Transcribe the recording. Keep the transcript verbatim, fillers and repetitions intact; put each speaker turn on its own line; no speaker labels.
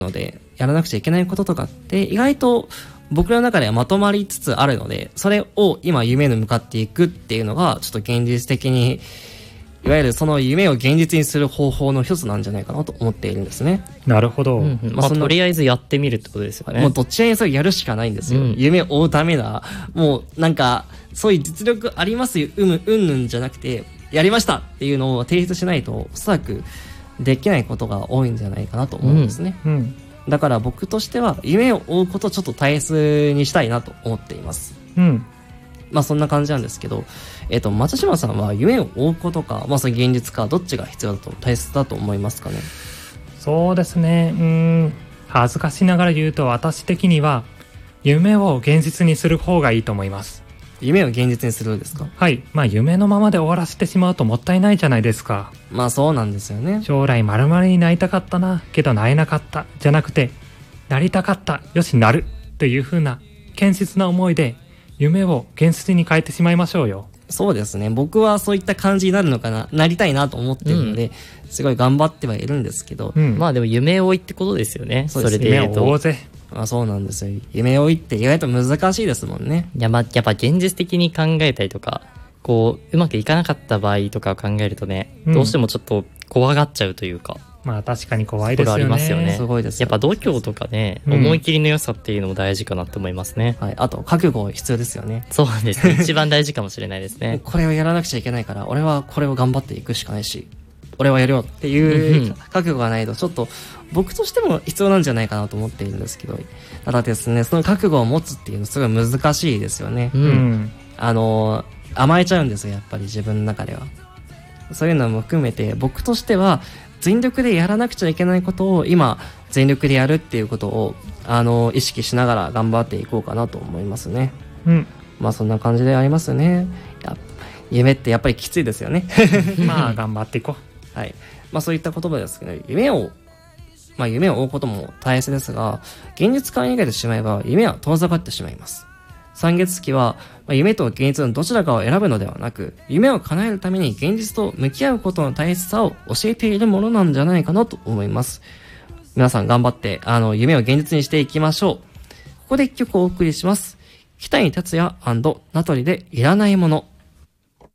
ので、やらなくちゃいけないこととかって意外と僕の中ではまとまりつつあるので、それを今夢に向かっていくっていうのがちょっと現実的に、いわゆるその夢を現実にする方法の一つなんじゃないかなと思っているんですね。
なるほど、
うんうん、まあ、とりあえずやってみるってことですよね。
もうどっちにそれやるしかないんですよ、うん、夢を追うためだ、もうなんかそういう実力ありますようむうんぬんじゃなくて、やりましたっていうのを提出しないとおそらくできないことが多いんじゃないかなと思うんですね、うんうん、だから僕としては夢を追うことをちょっと大切にしたいなと思っています、うん、まあそんな感じなんですけど、えっと松島さんは夢を追うことか、まあその現実かどっちが必要だと大切だと思いますかね。
そうですね、うーん恥ずかしながら言うと、私的には夢を現実にする方がいいと思います。
夢を現実にするんですか。
はい、まあ夢のままで終わらせてしまうともったいないじゃないですか。
まあそうなんですよね。
将来〇〇になりたかったなけどなれなかったじゃなくて、なりたかったよしなるという風な堅実な思いで夢を現実に変えてしまいましょうよ。
そうですね、僕はそういった感じになるのかな、なりたいなと思ってるので、うん、すごい頑張ってはいるんですけど、
うん、まあでも夢を追いってことですよね。
そうです、
それで言うと
夢を追おうぜ。
あ、そうなんですよ。夢追いって意外と難しいですもんね。
いや、まあ、やっぱ現実的に考えたりとか、こううまくいかなかった場合とかを考えるとね、うん、どうしてもちょっと怖がっちゃうというか、
まあ確かに怖いですよね。
ありますよね。
すごいです
やっぱ度胸とかね、うん、思い切りの良さっていうのも大事かなと思いますね。
はい、あと覚悟必要ですよね。
そうですね。一番大事かもしれないですね。
これをやらなくちゃいけないから、俺はこれを頑張っていくしかないし、俺はやるよっていう覚悟がないとちょっと僕としても必要なんじゃないかなと思っているんですけど、ただですね、その覚悟を持つっていうのすごい難しいですよね。うん、あの甘えちゃうんですよ、やっぱり自分の中では。そういうのも含めて僕としては全力でやらなくちゃいけないことを今全力でやるっていうことをあの意識しながら頑張っていこうかなと思いますね。うん、まあそんな感じでありますね。や夢ってやっぱりきついですよね。
まあ頑張っていこ
う。はい。まあそういった言葉ですけど、夢をまあ夢を追うことも大切ですが、現実から逃げてしまえば夢は遠ざかってしまいます。三月期は、まあ、夢と現実のどちらかを選ぶのではなく、夢を叶えるために現実と向き合うことの大切さを教えているものなんじゃないかなと思います。皆さん頑張って、あの、夢を現実にしていきましょう。ここで一曲お送りします。北谷達也&名取でいらないもの。